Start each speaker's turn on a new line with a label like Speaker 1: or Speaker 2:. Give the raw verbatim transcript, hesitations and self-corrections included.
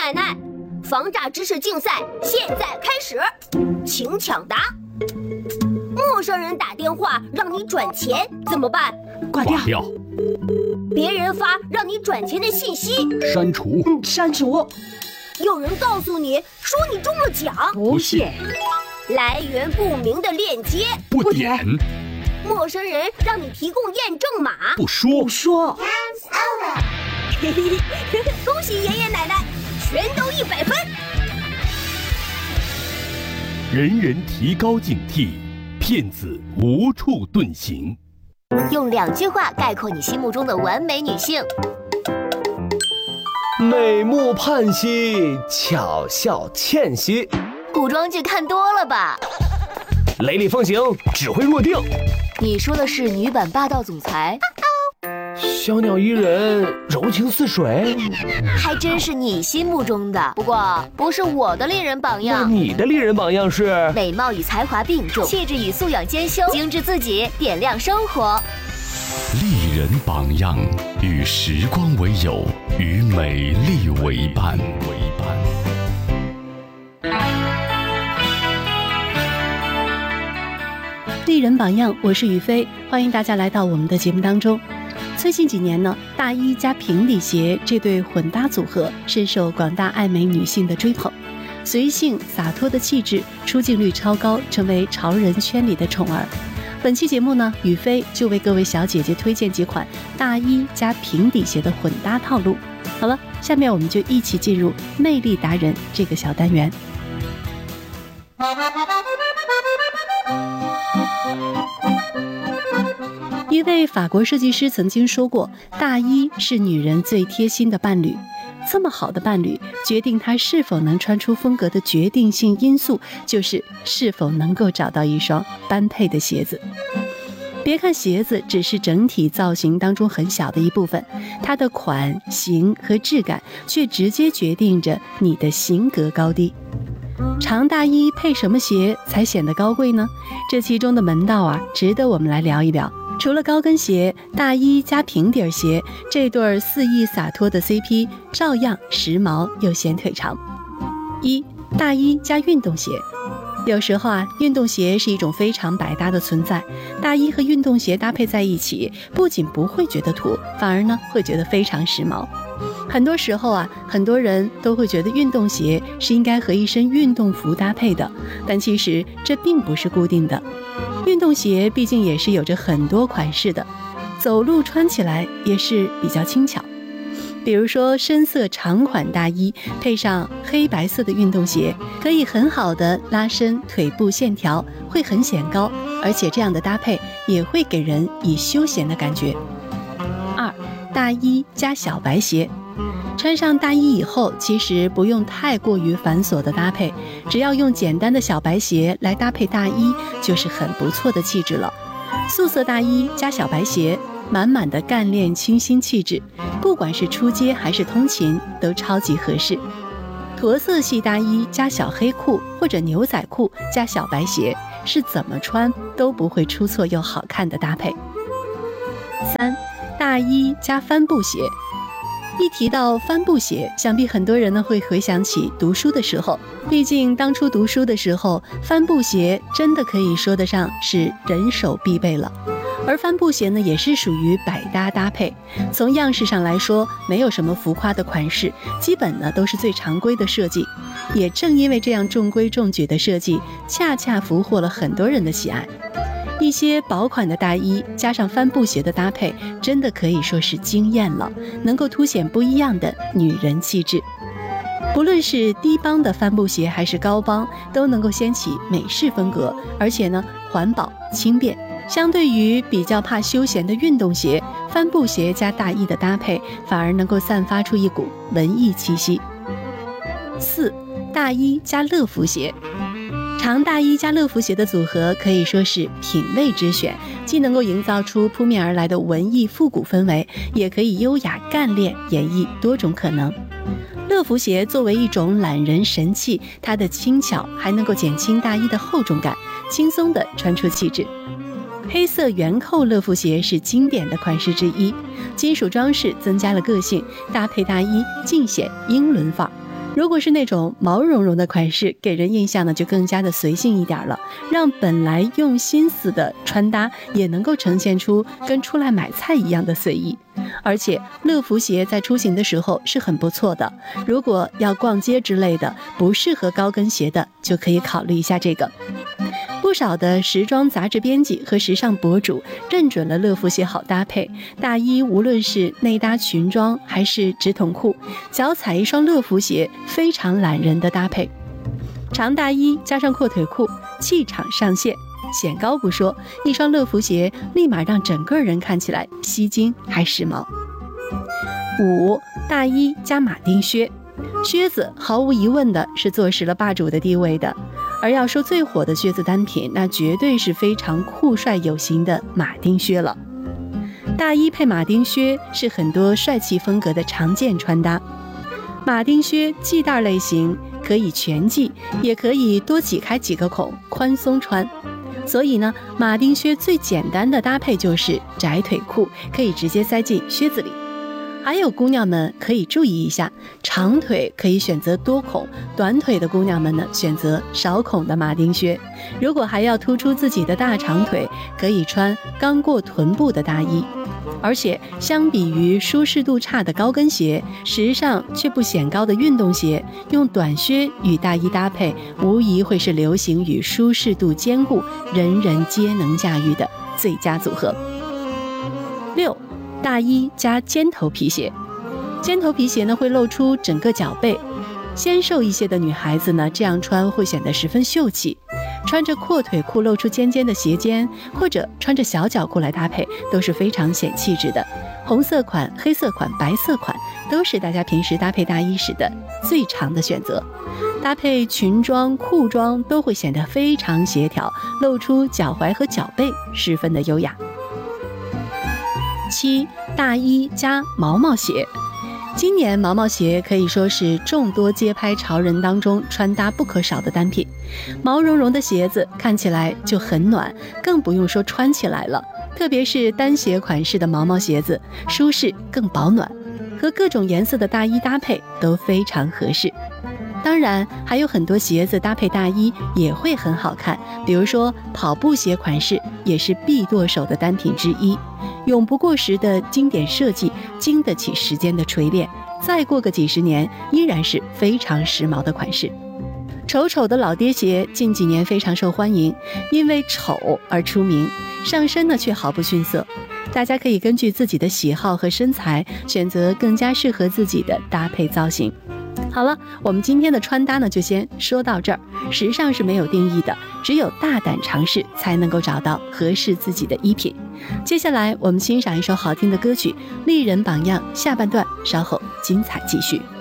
Speaker 1: 奶奶，防诈知识竞赛现在开始，请抢答。陌生人打电话让你转钱怎么办？
Speaker 2: 挂掉。
Speaker 3: 掉
Speaker 1: 别人发让你转钱的信息，
Speaker 3: 删除。
Speaker 2: 嗯，删除。
Speaker 1: 有人告诉你说你中了奖，
Speaker 2: 不信。
Speaker 1: 来源不明的链接，
Speaker 3: 不点。
Speaker 1: 陌生人让你提供验证码，
Speaker 3: 不说。
Speaker 2: 不说。
Speaker 1: 嘿嘿嘿，恭喜爷爷奶奶，全都一百分。
Speaker 3: 人人提高警惕，骗子无处遁形。
Speaker 4: 用两句话概括你心目中的完美女性：
Speaker 5: 美目盼兮，巧笑倩兮。
Speaker 4: 古装剧看多了吧？
Speaker 5: 雷厉风行，指挥若定。
Speaker 4: 你说的是女版霸道总裁？
Speaker 5: 小鸟依人，柔情似水。
Speaker 4: 还真是你心目中的，不过不是我的丽人榜样。
Speaker 5: 那你的丽人榜样是？
Speaker 4: 美貌与才华并重，气质与素养兼修，精致自己，点亮生活。
Speaker 3: 丽人榜样，与时光为友，与美丽为伴。为伴。
Speaker 2: 丽人榜样，我是雨飞，欢迎大家来到我们的节目当中。最近几年呢，大衣加平底鞋这对混搭组合深受广大爱美女性的追捧，随性洒脱的气质，出镜率超高，成为潮人圈里的宠儿。本期节目呢，雨飞就为各位小姐姐推荐几款大衣加平底鞋的混搭套路。好了，下面我们就一起进入魅力达人这个小单元。一位法国设计师曾经说过，大衣是女人最贴心的伴侣。这么好的伴侣，决定她是否能穿出风格的决定性因素，就是是否能够找到一双般配的鞋子。别看鞋子只是整体造型当中很小的一部分，它的款型和质感却直接决定着你的型格高低。长大衣配什么鞋才显得高贵呢？这其中的门道啊，值得我们来聊一聊。除了高跟鞋，大衣加平底鞋这对肆意洒脱的 C P 照样时髦又显腿长。一、大衣加运动鞋。有时候啊，运动鞋是一种非常百搭的存在，大衣和运动鞋搭配在一起，不仅不会觉得土，反而呢会觉得非常时髦。很多时候啊，很多人都会觉得运动鞋是应该和一身运动服搭配的，但其实这并不是固定的。运动鞋毕竟也是有着很多款式的，走路穿起来也是比较轻巧。比如说深色长款大衣配上黑白色的运动鞋，可以很好的拉伸腿部线条，会很显高，而且这样的搭配也会给人以休闲的感觉。二、大衣加小白鞋。穿上大衣以后，其实不用太过于繁琐的搭配，只要用简单的小白鞋来搭配大衣，就是很不错的气质了。素色大衣加小白鞋，满满的干练清新气质，不管是出街还是通勤都超级合适。驼色系大衣加小黑裤或者牛仔裤加小白鞋，是怎么穿都不会出错又好看的搭配。三、大衣加帆布鞋。一提到帆布鞋，想必很多人呢会回想起读书的时候，毕竟当初读书的时候，帆布鞋真的可以说得上是人手必备了。而帆布鞋呢，也是属于百搭搭配，从样式上来说，没有什么浮夸的款式，基本呢都是最常规的设计。也正因为这样中规中矩的设计，恰恰俘获了很多人的喜爱。一些薄款的大衣加上帆布鞋的搭配，真的可以说是惊艳了，能够凸显不一样的女人气质。不论是低帮的帆布鞋还是高帮，都能够掀起美式风格，而且呢环保轻便。相对于比较怕休闲的运动鞋，帆布鞋加大衣的搭配反而能够散发出一股文艺气息。四、大衣加乐福鞋。长大衣加乐福鞋的组合可以说是品味之选，既能够营造出扑面而来的文艺复古氛围，也可以优雅干练演绎多种可能。乐福鞋作为一种懒人神器，它的轻巧还能够减轻大衣的厚重感，轻松地穿出气质。黑色圆扣乐福鞋是经典的款式之一，金属装饰增加了个性，搭配大衣尽显英伦范儿。 如果是那种毛茸茸的款式，给人印象呢就更加的随性一点了，让本来用心思的穿搭也能够呈现出跟出来买菜一样的随意。而且乐福鞋在出行的时候是很不错的，如果要逛街之类的，不适合高跟鞋的，就可以考虑一下这个。不少的时装杂志编辑和时尚博主认准了乐福鞋好搭配，大衣无论是内搭裙装还是直筒裤，脚踩一双乐福鞋，非常懒人的搭配。长大衣加上阔腿裤，气场上线，显高不说，一双乐福鞋立马让整个人看起来吸睛还时髦。五，大衣加马丁靴，靴子毫无疑问的是坐实了霸主的地位的。而要说最火的靴子单品，那绝对是非常酷帅有型的马丁靴了。大衣配马丁靴是很多帅气风格的常见穿搭。马丁靴系带类型，可以全系，也可以多挤开几个孔，宽松穿。所以呢，马丁靴最简单的搭配就是窄腿裤，可以直接塞进靴子里。还有姑娘们可以注意一下，长腿可以选择多孔，短腿的姑娘们呢选择少孔的马丁靴。如果还要突出自己的大长腿，可以穿刚过臀部的大衣。而且相比于舒适度差的高跟鞋，时尚却不显高的运动鞋，用短靴与大衣搭配，无疑会是流行与舒适度兼顾，人人皆能驾驭的最佳组合。六，大衣加尖头皮鞋。尖头皮鞋呢会露出整个脚背，纤瘦一些的女孩子呢这样穿会显得十分秀气。穿着阔腿裤露出尖尖的鞋尖，或者穿着小脚裤来搭配，都是非常显气质的。红色款、黑色款、白色款都是大家平时搭配大衣时的最常的选择。搭配裙装、裤装都会显得非常协调，露出脚踝和脚背，十分的优雅。七，大衣加毛毛鞋。今年毛毛鞋可以说是众多街拍潮人当中穿搭不可少的单品。毛茸茸的鞋子看起来就很暖，更不用说穿起来了，特别是单鞋款式的毛毛鞋子，舒适更保暖，和各种颜色的大衣搭配都非常合适。当然还有很多鞋子搭配大衣也会很好看，比如说跑步鞋款式也是必剁手的单品之一，永不过时的经典设计，经得起时间的锤炼，再过个几十年依然是非常时髦的款式。丑丑的老爹鞋近几年非常受欢迎，因为丑而出名，上身呢却毫不逊色。大家可以根据自己的喜好和身材，选择更加适合自己的搭配造型。好了，我们今天的穿搭呢就先说到这儿。时尚是没有定义的，只有大胆尝试才能够找到合适自己的衣品。接下来我们欣赏一首好听的歌曲《丽人榜样》下半段，稍后精彩继续。